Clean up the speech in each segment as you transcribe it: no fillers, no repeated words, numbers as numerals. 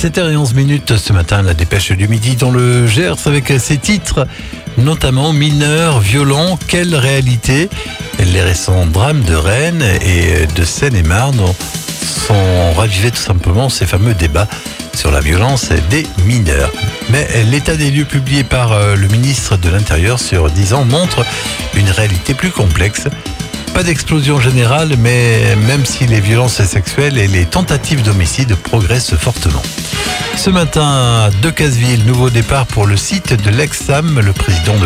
7h11 ce matin, la dépêche du midi dans le Gers avec ses titres, notamment mineurs, violents, quelle réalité. Les récents drames de Rennes et de Seine-et-Marne sont ravivés tout simplement ces fameux débats sur la violence des mineurs. Mais l'état des lieux publié par le ministre de l'Intérieur sur 10 ans montre une réalité plus complexe. Pas d'explosion générale, mais même si les violences sexuelles et les tentatives d'homicide progressent fortement. Ce matin, à Decazeville, nouveau départ pour le site de l'Exam. La présidente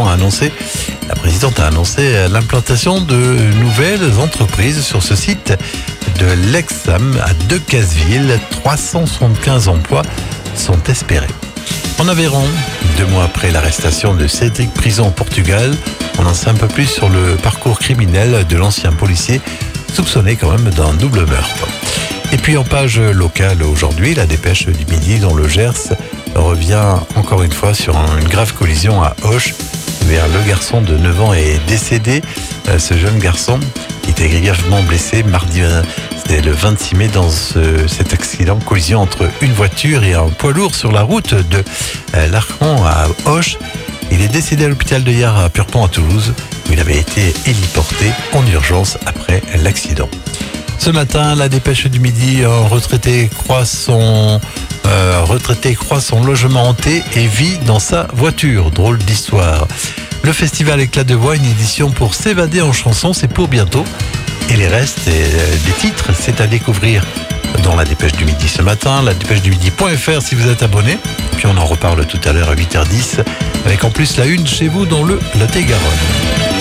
a annoncé l'implantation de nouvelles entreprises sur ce site de l'Exam à Decazeville. 375 emplois sont espérés. En Aveyron, 2 mois après l'arrestation de Cédric Prison au Portugal, on en sait un peu plus sur le parcours criminel de l'ancien policier, soupçonné quand même d'un double meurtre. Et puis en page locale aujourd'hui, la dépêche du midi dans le Gers revient encore une fois sur une grave collision à Auch. Le garçon de 9 ans est décédé. Ce jeune garçon était grièvement blessé mardi, c'était le 26 mai dans cet accident, collision entre une voiture et un poids lourd sur la route de l'Arcon à Auch. Il est décédé à l'hôpital de Hyères à Purpan à Toulouse, où il avait été héliporté en urgence après l'accident. Ce matin, la dépêche du midi, un retraité croit son logement hanté et vit dans sa voiture. Drôle d'histoire. Le festival Éclat de voix, une édition pour s'évader en chanson, c'est pour bientôt. Et les restes des titres, c'est à découvrir dans la dépêche du midi ce matin, la dépêche du midi.fr si vous êtes abonné. Puis on en reparle tout à l'heure à 8h10, avec en plus la une chez vous dans le Lot-et-Garonne.